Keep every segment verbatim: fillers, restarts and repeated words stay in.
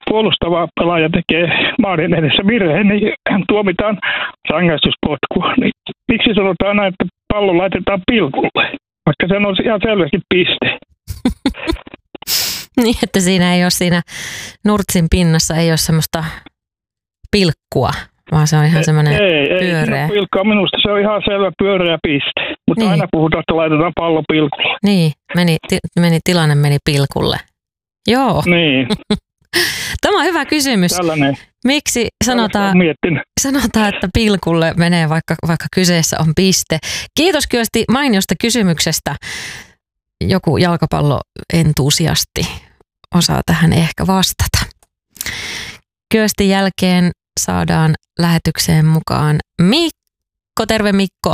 puolustava pelaaja tekee maalin edessä virheen, niin hän tuomitaan rangaistuspotku. Niin, miksi sanotaan aina, että pallo laitetaan pilkulle, vaikka se on ihan selvästi piste? Niin, että siinä ei ole siinä nurtsin pinnassa ei ole semmoista pilkkua, vaan se on ihan semmoinen pyöreä. Ei, pilkkaa minusta se on ihan selvä pyöreä piste, mutta niin. Aina puhutaan, että laitetaan pallo pilkulle. Niin, meni, ti, meni, tilanne meni pilkulle. Joo. Niin. Tämä on hyvä kysymys. Tällainen. Miksi sanotaan, sanotaan, että pilkulle menee, vaikka, vaikka kyseessä on piste? Kiitos Kyösti mainiosta kysymyksestä. Joku jalkapalloentusiasti osaa tähän ehkä vastata. Kyöstin jälkeen saadaan lähetykseen mukaan Mikko. Terve Mikko.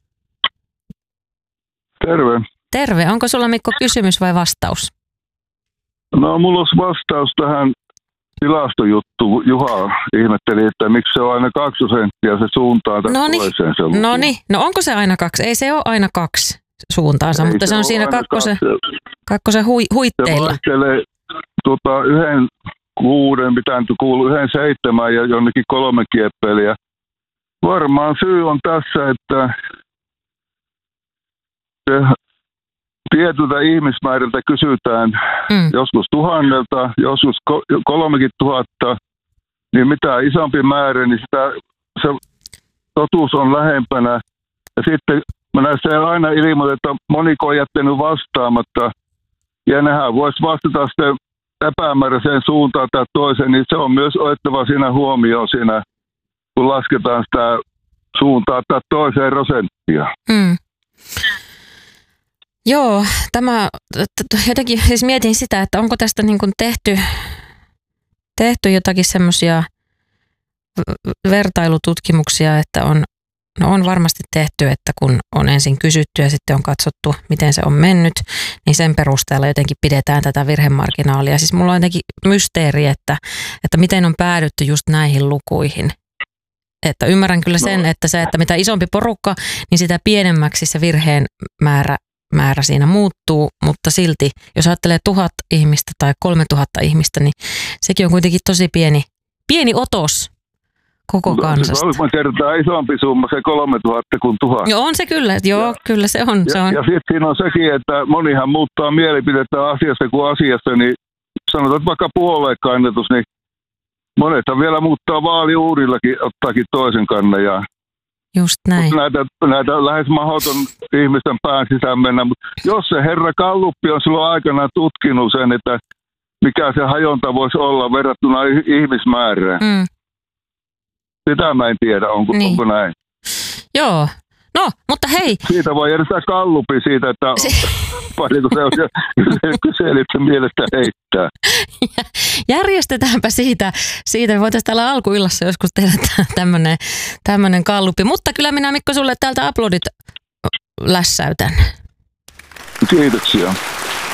Terve. Terve. Onko sulla Mikko kysymys vai vastaus? No mulla olisi vastaus tähän tilastojuttuun. Juha ihmetteli, että miksi se on aina kaksi prosenttia se suuntaa toiseen. No niin, no onko se aina kaksi? Ei se ole aina kaksi suuntaansa, ei, mutta se, se on siinä kakkosen, kakkosen hui, huitteilla. Se vaihtelee tota, yhden kuuden, mitä nyt kuuluu, yhden seitsemän ja jonnekin kolme kieppeliä. Varmaan syy on tässä, että se tietyltä ihmismäärältä kysytään mm. joskus tuhannelta, joskus kolmekin tuhatta, niin mitä isompi määrä, niin sitä, se totuus on lähempänä. Ja sitten mä näissä aina ilmoitetaan, että moniko on jättänyt vastaamatta, ja nehän voisi vastata sitten epämääräiseen suuntaan tai toiseen, niin se on myös otettava siinä huomioon siinä, kun lasketaan sitä suuntaa tai toiseen prosenttia. Mm. Joo, tämä jotenkin, siis mietin sitä, että onko tästä niin kuin tehty, tehty jotakin semmoisia vertailututkimuksia, että on, no on varmasti tehty, että kun on ensin kysytty ja sitten on katsottu, miten se on mennyt, niin sen perusteella jotenkin pidetään tätä virhemarginaalia. Siis mulla on jotenkin mysteeri, että, että miten on päädytty just näihin lukuihin. Että ymmärrän kyllä sen, että se, että mitä isompi porukka, niin sitä pienemmäksi se virheen määrä määrä siinä muuttuu, mutta silti, jos ajattelee tuhat ihmistä tai kolme tuhatta ihmistä, niin sekin on kuitenkin tosi pieni, pieni otos koko kansasta. Se on kolme kertaa isompi summa, se kolme tuhatta kuin tuhat. Joo, on se kyllä, joo, ja, kyllä se on. Ja, se on. ja sitten siinä on sekin, että monihan muuttaa mielipidettä asiasta kuin asiasta, niin sanotaan, että vaikka puoluekannatus, niin monethan vielä muuttaa vaaliuurillakin, ottaakin toisen kannan ja just näin. Näitä, näitä lähes mahdoton ihmisten pään sisään mennä, mutta jos se herra Galluppi on silloin aikanaan tutkinut sen, että mikä se hajonta voisi olla verrattuna ihmismäärään. Mm. Sitä mä en tiedä, onko, niin. onko näin. Joo, no, mutta hei. Siitä voi järjestää Gallupi siitä, että paljonko se on kyselitsen mielestä heittää. Järjestetäänpä siitä, siitä voitaisiin täällä alkuillassa joskus tehdä tämmöinen, tämmöinen Gallupi. Mutta kyllä minä Mikko sulle täältä aplodit lässäytän. Kiitoksia.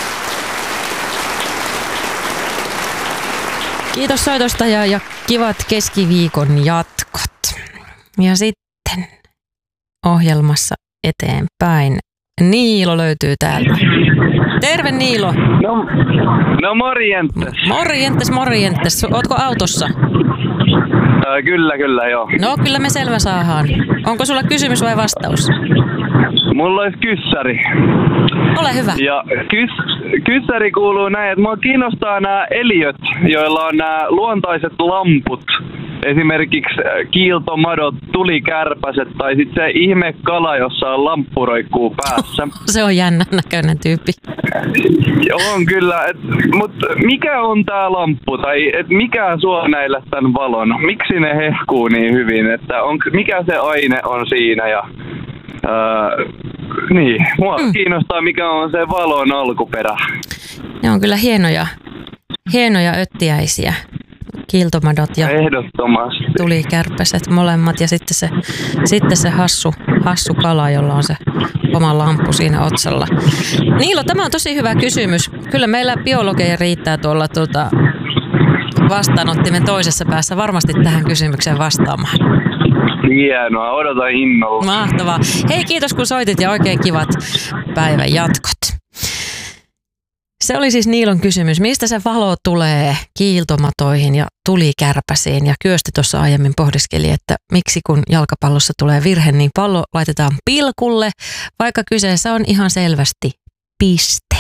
Kiitos soitosta ja, ja kivat keskiviikon jatkot. Ja sitten ohjelmassa eteenpäin. Niilo löytyy täältä. Terve Niilo. No, no morjentes. Morjentes, morjentes. Ootko autossa? Äh, kyllä, kyllä, joo. No, kyllä me selvä saadaan. Onko sulla kysymys vai vastaus? Mulla olisi kyssäri. Ole hyvä. Ja kys, kyssäri kuuluu näin, että mua kiinnostaa nämä eliöt, joilla on nämä luontaiset lamput. Esimerkiksi kiiltomadot, tulikärpäset tai sitten se ihme kala, jossa on lamppu roikkuu päässä. Se on jännän näköinen tyyppi. On kyllä, mutta mikä on tää lamppu tai et mikä suo näille tämän valon? Miksi ne hehkuu niin hyvin? Että on, mikä se aine on siinä? Ja, ää, niin, mua mm. kiinnostaa mikä on se valon alkuperä. Ne on kyllä hienoja, hienoja öttiäisiä. Kiiltomadot ja tulikärpäset molemmat ja sitten se, sitten se hassu, hassu kala, jolla on se oma lamppu siinä otsalla. Niilo, tämä on tosi hyvä kysymys. Kyllä meillä biologeja riittää tuolla tuota vastaanottimen toisessa päässä varmasti tähän kysymykseen vastaamaan. Hienoa, odotan innolla. Mahtavaa. Hei, kiitos kun soitit ja oikein kivat päivän jatkot. Se oli siis Niilon kysymys. Mistä se valo tulee kiiltomatoihin ja tulikärpäsiin? Ja Kyösti tuossa aiemmin pohdiskeli, että miksi kun jalkapallossa tulee virhe, niin pallo laitetaan pilkulle, vaikka kyseessä on ihan selvästi piste.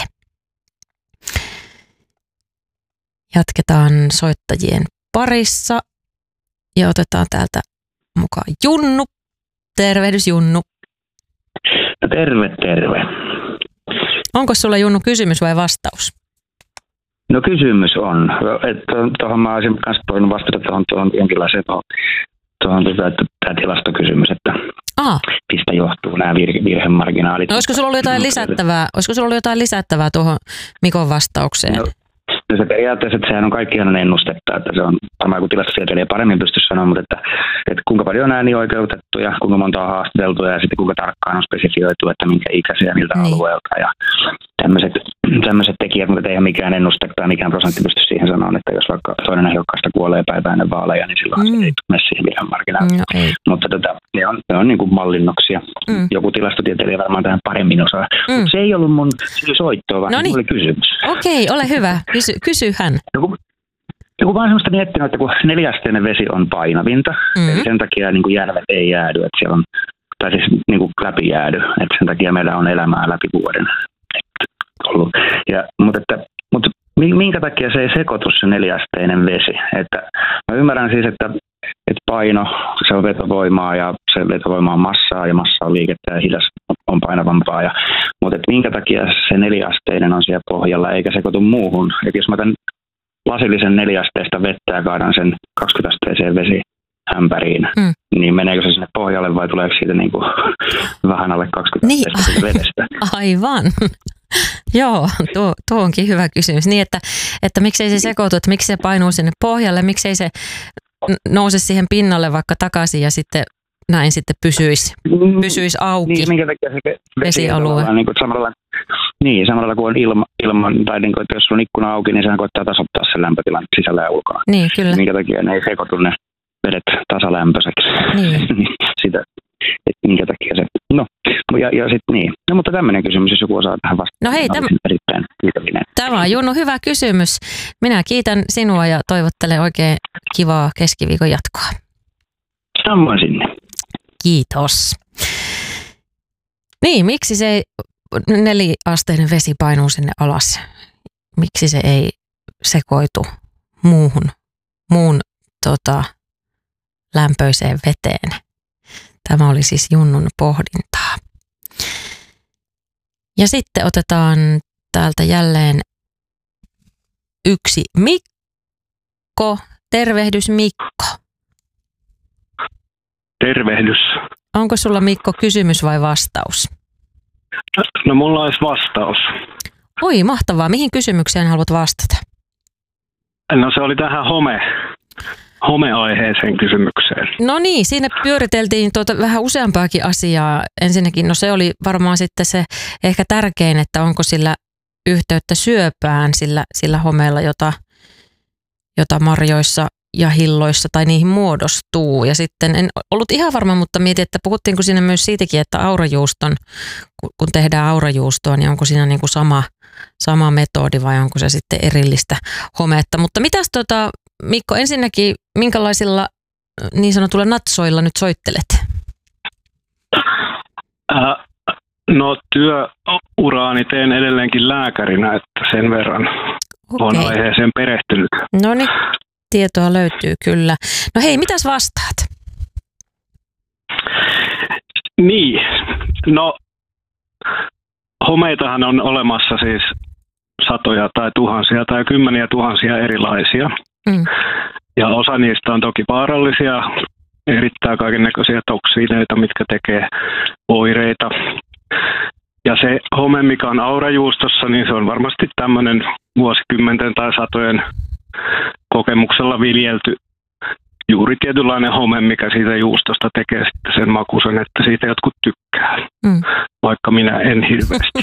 Jatketaan soittajien parissa ja otetaan täältä mukaan Junnu. Tervehdys Junnu. Terve, terve. Onko sulla Junnu kysymys vai vastaus? No kysymys on, että tuohon mä olisin kanssa voinut vastata tuohon, tuohon jonkinlaiseen tuohon, tuohon että tämä tilastokysymys, että Aha. mistä johtuu nämä vir- virhemarginaalit. No, olisiko sulla ollut jotain lisättävää, olisiko sulla ollut jotain lisättävää tuohon Mikon vastaukseen? No, no se periaatteessa, että sehän on kaikki on ennustetta, että se on varmaan kuin tilastotieteilijä paremmin pysty sanoa, mutta että, että kuinka paljon on ääni oikeutettuja, kuinka monta on haastateltu ja sitten kuinka tarkkaan on spesifioitu, että minkä ikäisiä miltä niin. alueelta ja tämmöiset, tämmöiset tekijät, mutta eihän mikään ennuste tai mikään prosentti pysty siihen sanomaan, että jos vaikka toinen ehdokkaasta kuolee päivää ennen vaaleja, niin silloin mm. se ei tule siihen virhemarginaaliin. No, mutta tota, ne on, ne on niin kuin mallinnoksia. Mm. Joku tilastotieteilijä varmaan tähän paremmin osaa. Mm. Mutta se ei ollut mun soittoa, vaan se oli kysymys. Okei, okay, ole hyvä. Kysy, kysy hän. Joku, joku vaan semmoista miettinyt, että kun neljästeinen vesi on painavinta, mm. eli sen takia niin kuin järvet ei jäädy, että siellä on, tai siis niin kuin läpi jäädy, että sen takia meillä on elämää läpi vuoden ollut. Ja, mutta, että, mutta minkä takia se ei sekoitu se neljästeinen vesi? Että mä ymmärrän siis, että, että paino, se on vetovoimaa ja se vetovoima on massaa ja massa on liikettä ja hidas on painavampaa. Ja, mutta että minkä takia se neljästeinen on siellä pohjalla eikä sekoitu muuhun? Että jos mä tämän lasillisen neljästeistä vettä ja kaadan sen kaksikymmentä-asteiseen vesihämpäriin, mm. niin meneekö se sinne pohjalle vai tuleeko siitä niin kuin vähän alle kaksikymmentä-asteisesta niin, vedestä? Aivan. Joo, tuo, tuo onkin hyvä kysymys. Niin, että, että miksei se sekoitu, että miksi se painuu sinne pohjalle, miksei se nouse siihen pinnalle vaikka takaisin ja sitten näin sitten pysyisi, pysyisi auki niin, minkä takia se vesialue. Niin, samalla, niin, samalla kuin on ilma, ilman, tai niin kuin, että jos on ikkuna auki, niin sehän koittaa tasoittaa sen lämpötilan sisällä ja ulkona. Niin, kyllä. Minkä takia ne ei sekoitu ne vedet tasalämpöiseksi. Niin. Sitä, että minkä takia se, no, ja, ja sitten niin. No, mutta tämmöinen kysymys, jos joku osaa tähän vastata. No hei, täm... erittäin kiitollinen. Tämä on Junnu hyvä kysymys. Minä kiitän sinua ja toivottelen oikein kivaa keskiviikon jatkoa. Samoin sinne. Kiitos. Niin, miksi se neliasteinen vesi painuu sinne alas? Miksi se ei sekoitu muuhun, muun tota, lämpöiseen veteen? Tämä oli siis Junnun pohdintaa. Ja sitten otetaan täältä jälleen yksi Mikko. Tervehdys Mikko. Tervehdys. Onko sulla Mikko kysymys vai vastaus? No mulla olisi vastaus. Oi mahtavaa. Mihin kysymykseen haluat vastata? No se oli tähän home, homeaiheeseen kysymykseen. No niin, siinä pyöriteltiin tuota vähän useampaakin asiaa. Ensinnäkin, no se oli varmaan sitten se ehkä tärkein, että onko sillä yhteyttä syöpään sillä, sillä homeella, jota, jota marjoissa ja hilloissa tai niihin muodostuu. Ja sitten en ollut ihan varma, mutta mietin, että puhuttiinko siinä myös siitäkin, että aurajuuston, kun tehdään aurajuustoa, niin onko siinä niin kuin sama, sama metodi vai onko se sitten erillistä hometta. Mutta mitäs tota, Mikko, ensinnäkin minkälaisilla niin sanotulla natsoilla nyt soittelet? Äh, no työuraani teen edelleenkin lääkärinä, että sen verran okay. Olen aiheeseen perehtynyt. No niin. Tietoa löytyy kyllä. No hei, mitäs vastaat? Niin, no homeitahan on olemassa siis satoja tai tuhansia tai kymmeniä tuhansia erilaisia. Mm. Ja osa niistä on toki vaarallisia, erittää kaikennäköisiä toksiineita, mitkä tekee oireita. Ja se home, mikä on aurajuustossa, niin se on varmasti tämmöinen vuosikymmenten tai satojen kokemuksella viljelty juuri tietynlainen home, mikä siitä juustosta tekee sitten sen makuisen, että siitä jotkut tykkää, mm. vaikka minä en hirveästi.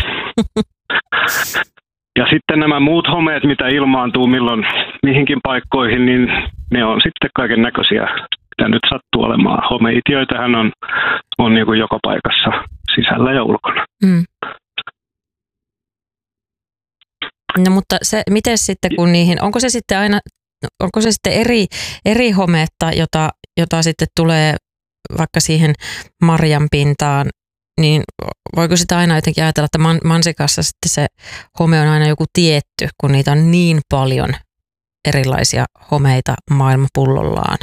Ja sitten nämä muut homeet, mitä ilmaantuu milloin mihinkin paikkoihin, niin ne on sitten kaiken näköisiä, mitä nyt sattuu olemaan. Homeitiöitähän on, on niin kuin joka paikassa sisällä ja ulkona. Mm. No mutta se, miten sitten kun niihin, onko se sitten aina, onko se sitten eri, eri hometta, jota, jota sitten tulee vaikka siihen marjan pintaan, niin voiko sitä aina jotenkin ajatella, että man, mansikassa sitten se home on aina joku tietty, kun niitä on niin paljon erilaisia homeita maailmapullollaan?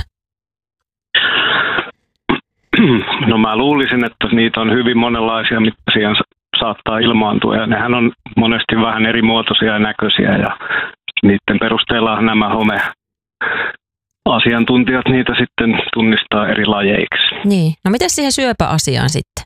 No mä luulisin, että niitä on hyvin monenlaisia, mitä siihen saattaa ilmaantua. Ja nehän on monesti vähän eri muotoisia ja näköisiä ja niiden perusteella nämä home asiantuntijat niitä sitten tunnistaa eri lajeiksi. Niin. No miten siihen syöpäasiaan sitten?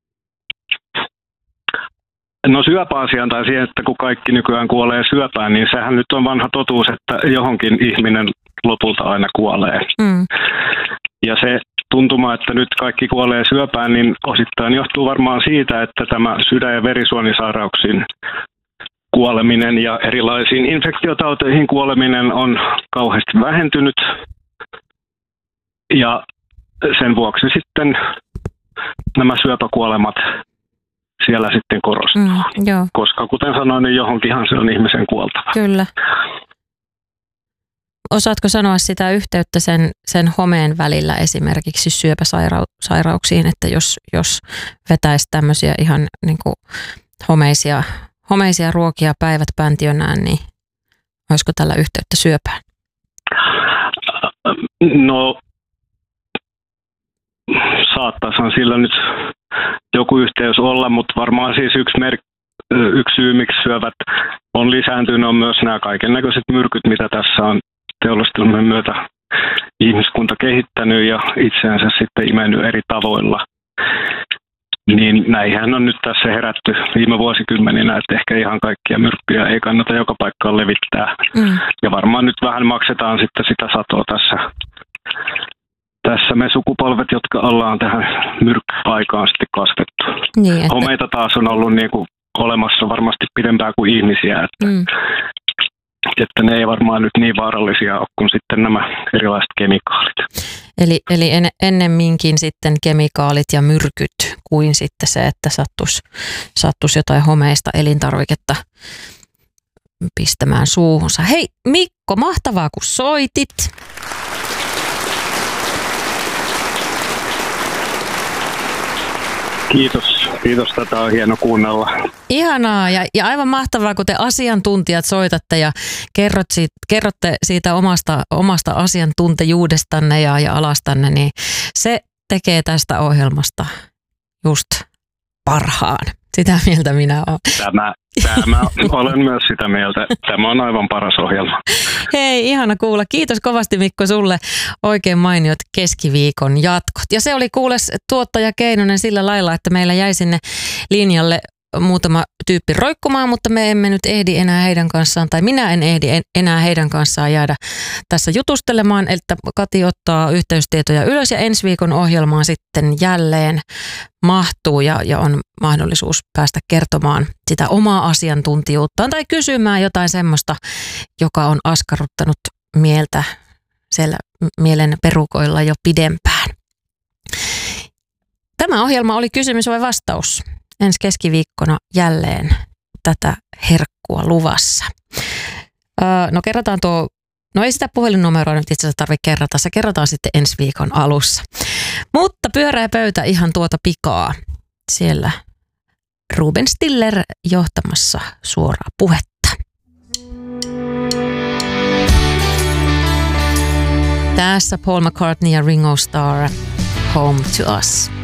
No syöpäasiaan tai siihen, että kun kaikki nykyään kuolee syöpään, niin sehän nyt on vanha totuus, että johonkin ihminen lopulta aina kuolee. Mm. Ja se tuntuma, että nyt kaikki kuolee syöpään, niin osittain johtuu varmaan siitä, että tämä sydän- ja verisuonisairauksiin kuoleminen ja erilaisiin infektiotauteihin kuoleminen on kauheasti vähentynyt. Ja sen vuoksi sitten nämä syöpäkuolemat siellä sitten korostuu. Mm, joo. Koska kuten sanoin, niin johonkinhan se on ihmisen kuoltava. Kyllä. Osaatko sanoa sitä yhteyttä sen, sen homeen välillä esimerkiksi syöpäsairauksiin, että jos, jos vetäisi tämmöisiä ihan niin kuin homeisia, homeisia ruokia päivät pääntiönään, niin olisiko tällä yhteyttä syöpään? No saattaisihan sillä nyt joku yhteys olla, mutta varmaan siis yksi, mer- yksi syy, miksi syövät on lisääntynyt, on myös nämä kaikennäköiset myrkyt, mitä tässä on teollistumisen myötä ihmiskunta kehittänyt ja itseänsä sitten imennyt eri tavoilla. Niin näihän on nyt tässä herätty viime vuosikymmeninä, että ehkä ihan kaikkia myrkkyjä ei kannata joka paikkaan levittää. Mm. Ja varmaan nyt vähän maksetaan sitten sitä satoa tässä. Tässä me sukupolvet, jotka ollaan tähän myrkkyaikaan sitten kasvettu. Niin, että homeita taas on ollut niin kuin olemassa varmasti pidempään kuin ihmisiä, että, mm. että ne ei varmaan nyt niin vaarallisia ole kuin sitten nämä erilaiset kemikaalit. Eli, eli en, ennemminkin sitten kemikaalit ja myrkyt kuin sitten se, että sattuisi, sattuisi jotain homeista elintarviketta pistämään suuhunsa. Hei Mikko, mahtavaa kun soitit. Kiitos. Kiitos, tätä on hieno kuunnella. Ihanaa ja, ja aivan mahtavaa, kun te asiantuntijat soitatte ja kerrot siitä, kerrotte siitä omasta, omasta asiantuntijuudestanne ja, ja alastanne, niin se tekee tästä ohjelmasta just parhaan. Sitä mieltä minä olen. Tämä, tämä olen myös sitä mieltä. Tämä on aivan paras ohjelma. Hei, ihana kuulla. Kiitos kovasti Mikko sulle. Oikein mainiot keskiviikon jatkot. Ja se oli kuules tuottaja Keinonen sillä lailla, että meillä jäi sinne linjalle muutama tyyppi roikkumaan, mutta me emme nyt ehdi enää heidän kanssaan, tai minä en ehdi enää heidän kanssaan jäädä tässä jutustelemaan, että Kati ottaa yhteystietoja ylös ja ensi viikon ohjelmaan sitten jälleen mahtuu ja, ja on mahdollisuus päästä kertomaan sitä omaa asiantuntijuuttaan tai kysymään jotain semmoista, joka on askarruttanut mieltä siellä mielen perukoilla jo pidempään. Tämä ohjelma oli kysymys vai vastaus? Ensi keskiviikkona jälleen tätä herkkua luvassa. Öö, no kerrotaan tuo, no ei sitä puhelinnumeroa nyt itse asiassa tarvitse kerrata, se kerrotaan sitten ensi viikon alussa. Mutta pyöreä pöytä ihan tuota pikaa. Siellä Ruben Stiller johtamassa suoraa puhetta. Tässä Paul McCartney ja Ringo Starr, Home to Us.